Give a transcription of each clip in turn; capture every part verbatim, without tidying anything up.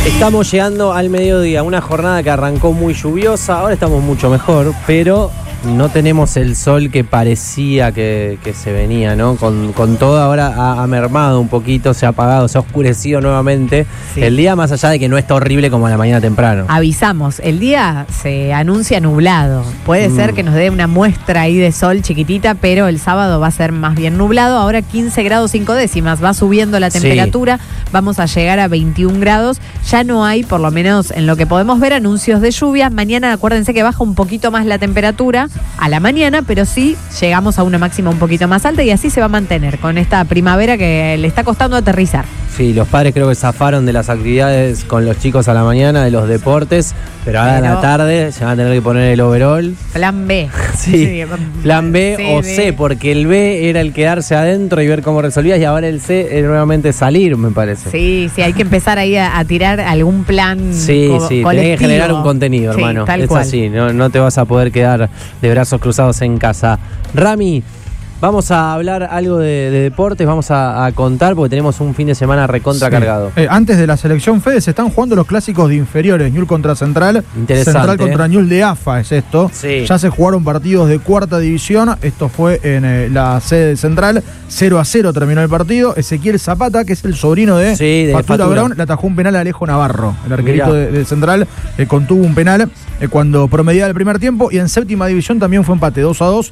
Estamos llegando al mediodía, una jornada que arrancó muy lluviosa, ahora estamos mucho mejor, pero no tenemos el sol que parecía que, que se venía, ¿no? Con, con todo ahora ha, ha mermado un poquito, se ha apagado, se ha oscurecido nuevamente. Sí. El día, más allá de que no está horrible como a la mañana temprano. Avisamos, el día se anuncia nublado. Puede mm. ser que nos dé una muestra ahí de sol chiquitita, pero el sábado va a ser más bien nublado. Ahora quince grados cinco décimas, va subiendo la temperatura, sí. Vamos a llegar a veintiún grados. Ya no hay, por lo menos en lo que podemos ver, anuncios de lluvia. Mañana acuérdense que baja un poquito más la temperatura a la mañana, pero sí llegamos a una máxima un poquito más alta y así se va a mantener con esta primavera que le está costando aterrizar. Sí, los padres creo que zafaron de las actividades con los chicos a la mañana, de los deportes, pero ahora pero, a la tarde se van a tener que poner el overall. Plan B. Sí, sí. Plan B C, o C, porque el B era el quedarse adentro y ver cómo resolvías, y ahora el C es nuevamente salir, me parece. Sí, sí, hay que empezar ahí a, a tirar algún plan Sí, co- sí, colectivo. Tenés que generar un contenido, sí, hermano. Tal es cual. así, no, no te vas a poder quedar de brazos cruzados en casa. Rami, vamos a hablar algo de, de deportes, vamos a, a contar porque tenemos un fin de semana recontra sí. cargado. Eh, antes de la selección Fede se están jugando los clásicos de inferiores, Ñul contra Central. Interesante. Central contra Ñul de A F A es esto. Sí. Ya se jugaron partidos de cuarta división, esto fue en eh, la sede de Central, cero a cero terminó el partido. Ezequiel Zapata, que es el sobrino de, sí, de Fatura, Fatura Brown, le atajó un penal a Alejo Navarro, el arquerito de, de Central, eh, contuvo un penal eh, cuando promediaba el primer tiempo, y en séptima división también fue empate, dos a dos.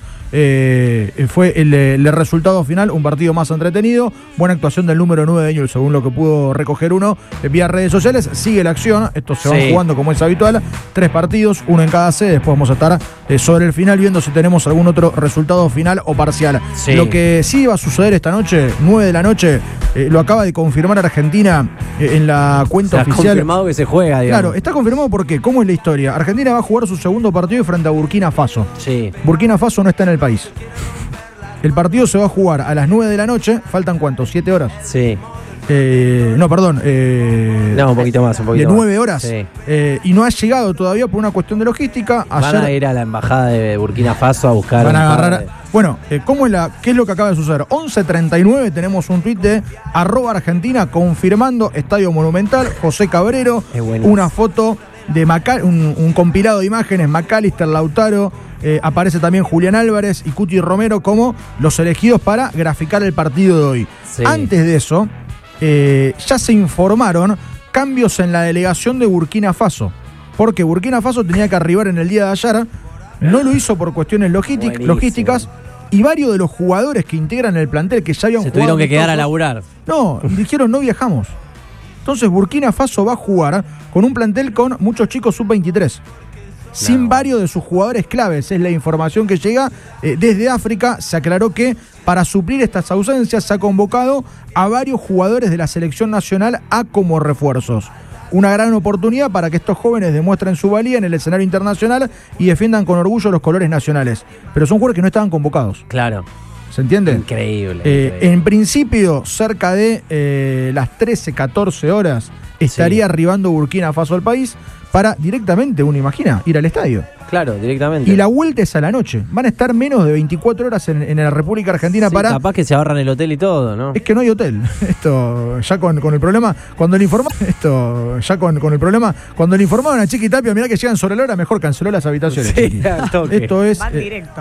Eh, fue el, el resultado final, un partido más entretenido, buena actuación del número nueve de Ñul, según lo que pudo recoger uno vía redes sociales. Sigue la acción, estos se van sí. jugando como es habitual, tres partidos, uno en cada sede. Después vamos a estar eh, sobre el final viendo si tenemos algún otro resultado final o parcial. Sí. Lo que sí va a suceder esta noche, nueve de la noche, eh, lo acaba de confirmar Argentina eh, en la cuenta se oficial. Ha confirmado que se juega, digamos. Claro, está confirmado porque, ¿cómo es la historia? Argentina va a jugar su segundo partido frente a Burkina Faso. Sí. Burkina Faso no está en el país. El partido se va a jugar a las nueve de la noche. ¿Faltan cuántos? ¿siete horas? Sí. Eh, no, perdón. Eh, no, un poquito más, un poquito de nueve horas. Sí. Eh, y no ha llegado todavía por una cuestión de logística. Ayer, van a ir a la embajada de Burkina Faso a buscar. Van a agarrar. De... Bueno, eh, ¿cómo es la, ¿qué es lo que acaba de suceder? once treinta y nueve tenemos un tuit de arroba Argentina confirmando Estadio Monumental, José Cabrero. Una foto de Macal, un, un compilado de imágenes, McAllister, Lautaro. Eh, aparece también Julián Álvarez y Cuti Romero como los elegidos para graficar el partido de hoy. Sí. Antes de eso, eh, ya se informaron cambios en la delegación de Burkina Faso, porque Burkina Faso tenía que arribar en el día de ayer, no lo hizo por cuestiones logístic- logísticas, y varios de los jugadores que integran el plantel que ya habían se jugado... tuvieron que quedar a laburar. No, dijeron no viajamos. Entonces Burkina Faso va a jugar con un plantel con muchos chicos sub veintitrés. Sin no. varios de sus jugadores claves, es la información que llega eh, desde África. Se aclaró que para suplir estas ausencias se ha convocado a varios jugadores de la selección nacional a como refuerzos. Una gran oportunidad para que estos jóvenes demuestren su valía en el escenario internacional y defiendan con orgullo los colores nacionales. Pero son jugadores que no estaban convocados. Claro. ¿Se entiende? Increíble. Eh, increíble. En principio, cerca de eh, las trece, catorce horas estaría sí. arribando Burkina Faso al país para directamente, uno imagina, ir al estadio. Claro, directamente. Y la vuelta es a la noche. Van a estar menos de veinticuatro horas en, en la República Argentina sí, para... capaz que se ahorran el hotel y todo, ¿no? Es que no hay hotel. Esto, ya con, con el problema, cuando le informaron... Esto, ya con, con el problema, cuando le informaron a Chiqui Tapia, mirá que llegan sobre la hora, mejor canceló las habitaciones. Sí, Esto es... Van directo.